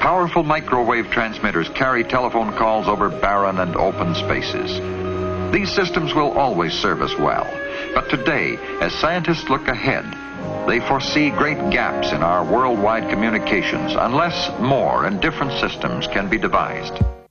Powerful microwave transmitters carry telephone calls over barren and open spaces. These systems will always serve us well. But today, as scientists look ahead, they foresee great gaps in our worldwide communications unless more and different systems can be devised.